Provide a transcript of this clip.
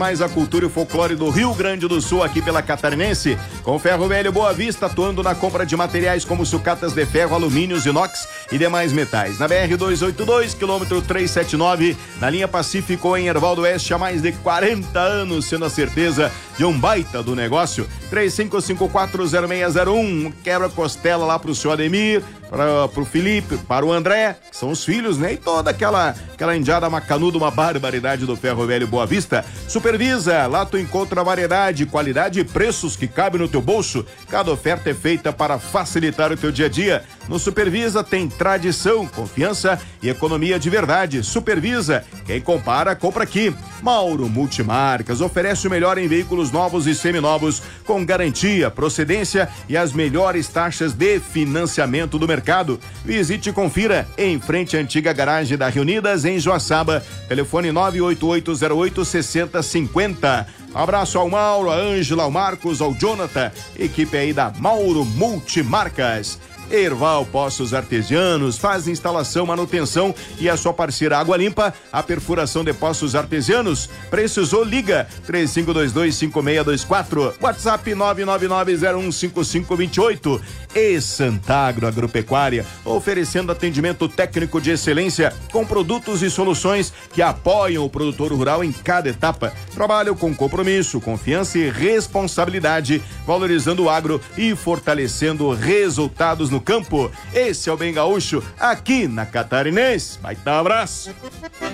Mais a cultura e o folclore do Rio Grande do Sul aqui pela Catarinense. Com Ferro Velho Boa Vista, atuando na compra de materiais como sucatas de ferro, alumínios, inox e demais metais. Na BR-282, quilômetro 379, na linha Pacífico, em Erval do Oeste, há mais de 40 anos, sendo a certeza de um baita do negócio. 35540601, quebra-costela lá pro senhor Ademir, pro Felipe, para o André, que são os filhos, né? E toda aquela indiada macanuda, uma barbaridade do Ferro Velho Boa Vista. Supervisa, lá tu encontra variedade, qualidade e preços que cabem no teu bolso. Cada oferta é feita para facilitar o teu dia a dia. No Supervisa tem tradição, confiança e economia de verdade. Supervisa, quem compara, compra aqui. Mauro Multimarcas oferece o melhor em veículos novos e seminovos, com garantia, procedência e as melhores taxas de financiamento do mercado. Visite e confira em frente à antiga garagem da Reunidas, em Joaçaba. Telefone 98808-6050. Abraço ao Mauro, a Ângela, ao Marcos, ao Jonathan, equipe aí da Mauro Multimarcas. Erval Poços Artesianos faz instalação, manutenção e a sua parceira Água Limpa, a perfuração de poços artesianos. Precisou, liga 35225624, WhatsApp 999015528. E Santagro Agropecuária, oferecendo atendimento técnico de excelência com produtos e soluções que apoiam o produtor rural em cada etapa. Trabalho com compromisso, confiança e responsabilidade, valorizando o agro e fortalecendo resultados no campo. Esse é o Bem Gaúcho, aqui na Catarinense. Vai dar um abraço.